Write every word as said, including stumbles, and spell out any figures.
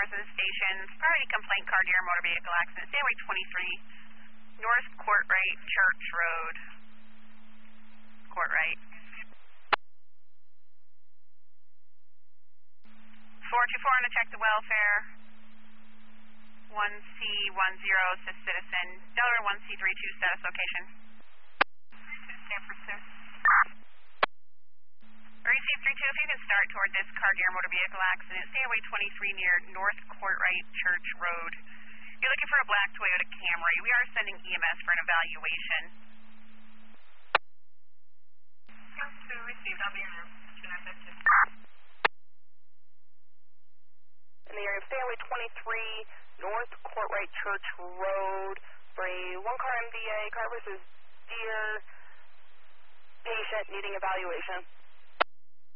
cars in the station. Priority complaint car deer motor vehicle accident. Stanway twenty-three, North Courtright Church Road. Courtright. four two four on to check the welfare. one C one zero says citizen. Delaware one C three two status location. San Francisco. Receive three two, if you can start toward this car deer motor vehicle accident. Stanway twenty-three near North Courtright Church Road. You're looking for a black Toyota Camry. We are sending E M S for an evaluation. Received. I'll be in in the area of Stanway twenty-three, North Courtright Church Road, for a one-car M V A, car versus deer, patient needing evaluation.